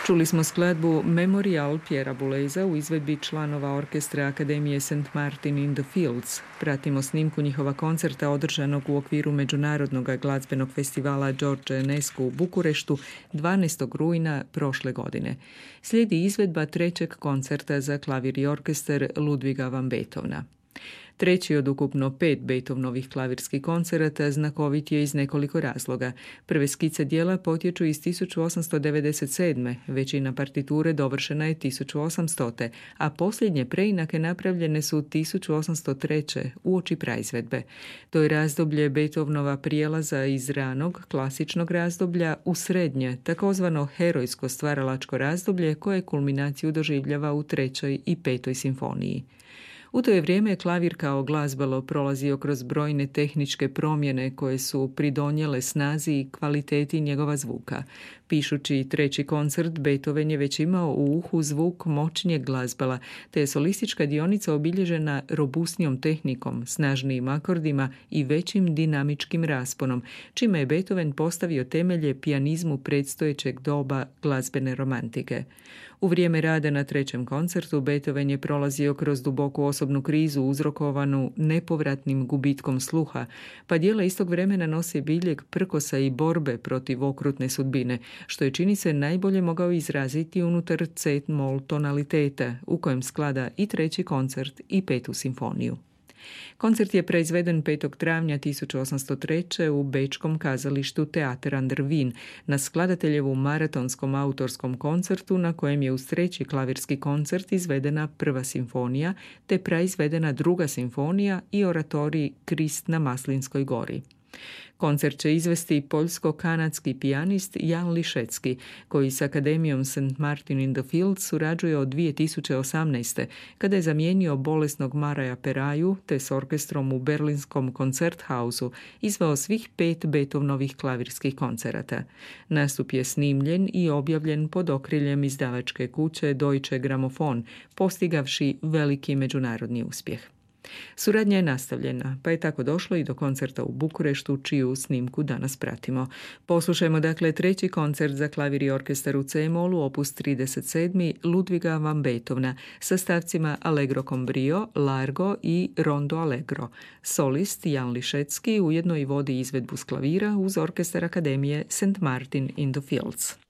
Čuli smo skladbu Memorial Piera Bouleza u izvedbi članova orkestra Akademije St. Martin in the Fields. Pratimo snimku njihova koncerta održanog u okviru Međunarodnog glazbenog festivala George Enescu u Bukureštu 12. rujna prošle godine. Slijedi izvedba trećeg koncerta za klavir i orkestar Ludwiga van Beethovena. Treći od ukupno 5 Beethovenovih klavirskih koncerata znakovit je iz nekoliko razloga. Prve skice dijela potječu iz 1897. Većina partiture dovršena je 1800. a posljednje preinake napravljene su 1803. uoči praizvedbe. To je razdoblje Beethovenova prijelaza iz ranog, klasičnog razdoblja u srednje, takozvano herojsko stvaralačko razdoblje koje kulminaciju doživljava u 3. i 5. simfoniji. U to je vrijeme klavir kao glazbalo prolazio kroz brojne tehničke promjene koje su pridonijele snazi i kvaliteti njegova zvuka. Pišući treći koncert, Beethoven je već imao u uhu zvuk moćnijeg glazbala, te je solistička dionica obilježena robustnijom tehnikom, snažnijim akordima i većim dinamičkim rasponom, čime je Beethoven postavio temelje pijanizmu predstojećeg doba glazbene romantike. U vrijeme rada na trećem koncertu Beethoven je prolazio kroz duboku osobnu krizu uzrokovanu nepovratnim gubitkom sluha, pa dijela istog vremena nose biljeg prkosa i borbe protiv okrutne sudbine, što je čini se najbolje mogao izraziti unutar C-mol tonaliteta, u kojem sklada i treći koncert i 5. simfoniju. Koncert je proizveden 5. travnja 1803. u bečkom kazalištu Theater an der Wien na skladateljevu maratonskom autorskom koncertu na kojem je uz treći klavirski koncert izvedena prva simfonija te praizvedena druga simfonija i oratorij Krist na Maslinskoj gori. Koncert će izvesti poljsko-kanadski pijanist Jan Lišecki, koji s Akademijom St. Martin in the Fields surađuje od 2018. kada je zamijenio bolesnog Maraja Peraju te s orkestrom u berlinskom Koncerthausu izveo svih 5 Beethovenovih klavirskih koncerata. Nastup je snimljen i objavljen pod okriljem izdavačke kuće Deutsche Grammophon, postigavši veliki međunarodni uspjeh. Suradnja je nastavljena, pa je tako došlo i do koncerta u Bukureštu, čiju snimku danas pratimo. Poslušajmo dakle treći koncert za klavir i orkestar u C-molu, opus 37. Ludwiga van Beethovena, sa stavcima Allegro con brio, Largo i Rondo Allegro. Solist Jan Lišecki ujedno i vodi izvedbu s klavira uz orkestar Akademije St. Martin in the Fields.